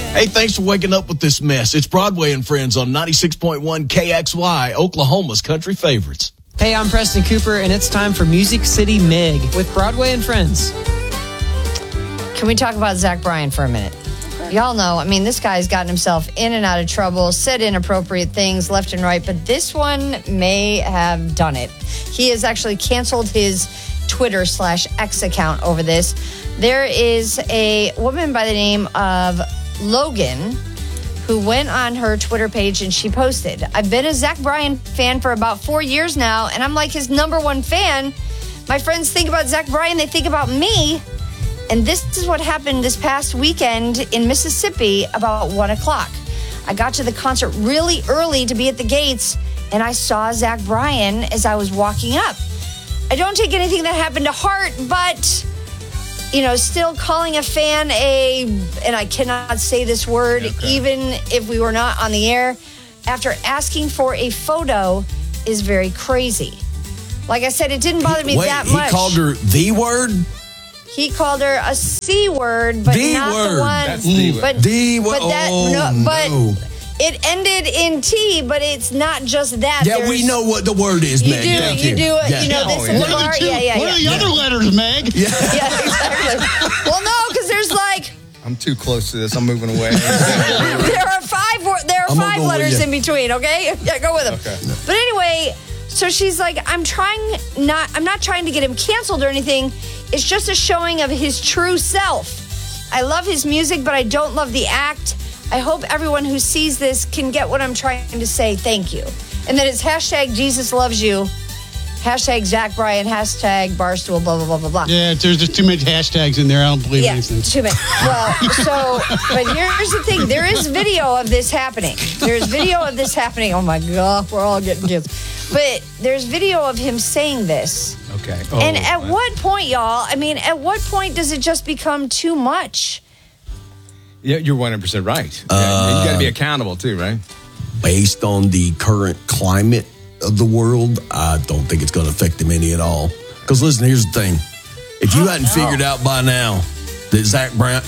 Hey, thanks for waking up with this mess. It's Broadway and Friends on 96.1 KXY, Oklahoma's country favorites. Hey, I'm Preston Cooper, and it's time for Music City Mig with Broadway and Friends. Can we talk about Zach Bryan for a minute? Y'all know, I mean, this guy's gotten himself in and out of trouble, said inappropriate things left and right, but this one may have done it. He has actually canceled his Twitter/X account over this. There is a woman by the name of Logan who went on her Twitter page and she posted, I've been a Zach Bryan fan for about 4 years now, and I'm like his #1 fan. My friends think about Zach Bryan, they think about me. And this is what happened this past weekend in Mississippi about 1 o'clock. I got to the concert really early to be at the gates, and I saw Zach Bryan as I was walking up. I don't take anything that happened to heart, but, you know, still calling a fan and I cannot say this word, even if we were not on the air, after asking for a photo is very crazy. Like I said, it didn't bother me that much. He called her the word? He called her a C word, but not the one. That's the word. But it ended in T, but it's not just that. Yeah, we know what the word is, Meg. You know this in the car. Yeah. What are the other letters, Meg? Yeah, exactly. Well, no, because there's like. I'm too close to this. I'm moving away. There are five letters in between. Okay, yeah, go with them. Okay. But anyway, so she's like, I'm not trying to get him canceled or anything. It's just a showing of his true self. I love his music, but I don't love the act. I hope everyone who sees this can get what I'm trying to say. Thank you. And then it's hashtag Jesus loves you, hashtag Zach Bryan, hashtag Barstool, blah, blah, blah, blah, blah. Yeah, there's just too many hashtags in there. I don't believe anything. Too many. Well, but here's the thing. There is video of this happening. Oh, my God. We're all getting kids. But there's video of him saying this. Okay. And at what point, y'all, at what point does it just become too much? Yeah, you're 100% right. Yeah, you got to be accountable too, right? Based on the current climate of the world, I don't think it's going to affect him any at all. Because listen, here's the thing. If you hadn't figured out by now that Zach Bryan,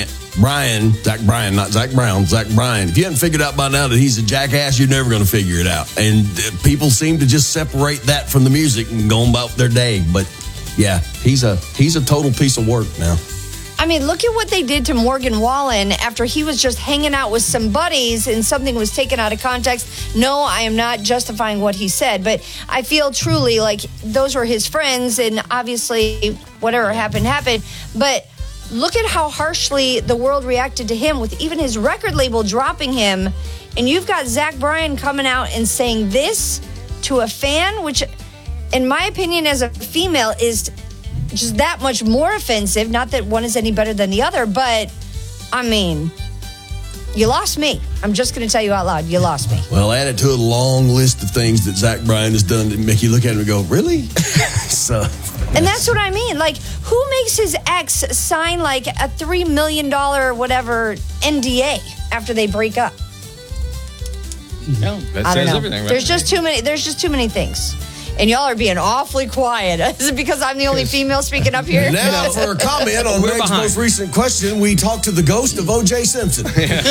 not Zach Brown, Zach Bryan, if you hadn't figured out by now that he's a jackass, you're never going to figure it out. And people seem to just separate that from the music and go about their day. But yeah, he's a total piece of work now. Look at what they did to Morgan Wallen after he was just hanging out with some buddies and something was taken out of context. No, I am not justifying what he said, but I feel truly like those were his friends and obviously whatever happened. But look at how harshly the world reacted to him with even his record label dropping him. And you've got Zach Bryan coming out and saying this to a fan, which in my opinion as a female is just that much more offensive. Not that one is any better than the other, but you lost me. I'm just going to tell you out loud, you lost me. Well, add it to a long list of things that Zach Bryan has done to make you look at him and go, really? And that's what I mean. Like, who makes his ex sign like a $3 million whatever NDA after they break up? No, that says everything. Right? There's just too many things. And y'all are being awfully quiet. Is it because I'm the only female speaking up here? Now, for a comment on Meg's most recent question, we talked to the ghost of O.J. Simpson.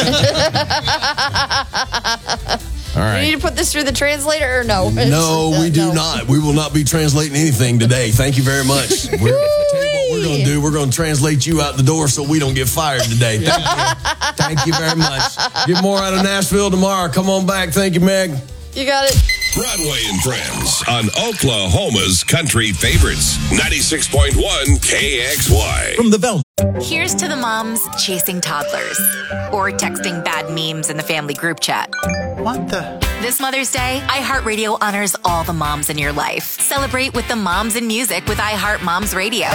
All right. Do you need to put this through the translator or no? No, we do not. We will not be translating anything today. Thank you very much. Tell you what we're going to do. We're going to translate you out the door so we don't get fired today. Thank you very much. Get more out of Nashville tomorrow. Come on back. Thank you, Meg. You got it. Broadway and Friends on Oklahoma's country favorites. 96.1 KXY. From the Velvet. Here's to the moms chasing toddlers or texting bad memes in the family group chat. What the? This Mother's Day, iHeartRadio honors all the moms in your life. Celebrate with the moms in music with iHeart Moms Radio.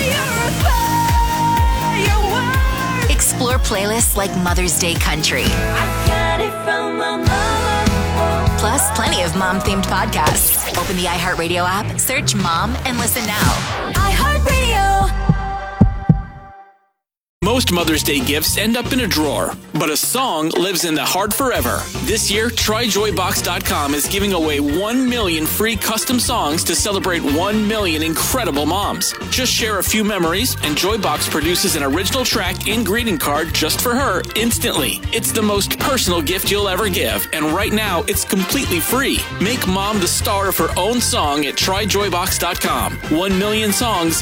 Explore playlists like Mother's Day Country. I got it from my mama. Plus, plenty of mom-themed podcasts. Open the iHeartRadio app, search Mom, and listen now. iHeartRadio. Most Mother's Day gifts end up in a drawer, but a song lives in the heart forever. This year, TryJoyBox.com is giving away 1 million free custom songs to celebrate 1 million incredible moms. Just share a few memories, and Joybox produces an original track and greeting card just for her instantly. It's the most personal gift you'll ever give, and right now, it's completely free. Make mom the star of her own song at TryJoyBox.com. 1 million songs,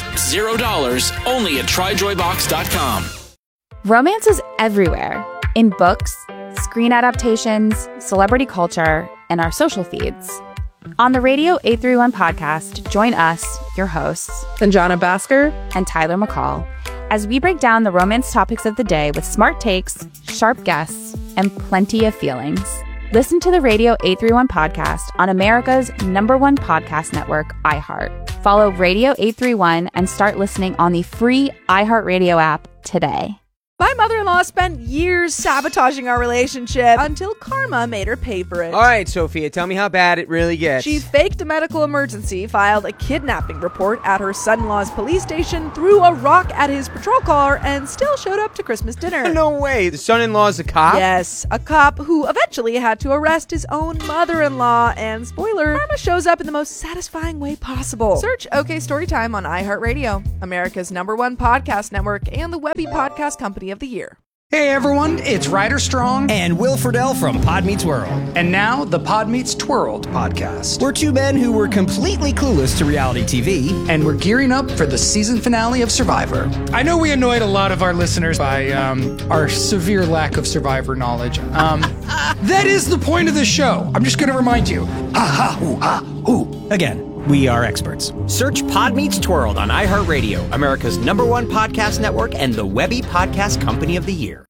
$0, only at TryJoyBox.com. Romance is everywhere. In books, screen adaptations, celebrity culture, and our social feeds. On the Radio 831 podcast, join us, your hosts, Sanjana Bhaskar and Tyler McCall, as we break down the romance topics of the day with smart takes, sharp guests, and plenty of feelings. Listen to the Radio 831 podcast on America's #1 podcast network, iHeart. Follow Radio 831 and start listening on the free iHeartRadio app today. My mother-in-law spent years sabotaging our relationship until karma made her pay for it. All right, Sophia, tell me how bad it really gets. She faked a medical emergency, filed a kidnapping report at her son-in-law's police station, threw a rock at his patrol car, and still showed up to Christmas dinner. No way. The son-in-law's a cop? Yes, a cop who eventually had to arrest his own mother-in-law. And spoiler, karma shows up in the most satisfying way possible. Search OK Storytime on iHeartRadio, America's #1 podcast network, and the Webby Podcast Company of the Year. Hey everyone, it's Ryder Strong and Will Friedle from Pod Meets World. And now the Pod Meets Twirled podcast. We're two men who were completely clueless to reality TV. And we're gearing up for the season finale of Survivor. I know we annoyed a lot of our listeners by our severe lack of Survivor knowledge. That is the point of the show. I'm just going to remind you. Ha ha hoo ha hoo. Again, we are experts. Search Pod Meets Twirled on iHeartRadio, America's #1 podcast network and the Webby Podcast Company of the Year.